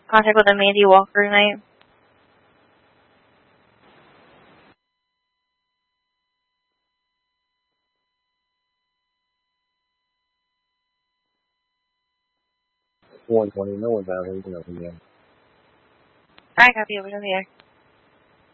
Contact with Mandy Walker tonight. $120, no one's out here, you can open yet. Alright, copy, over to the air.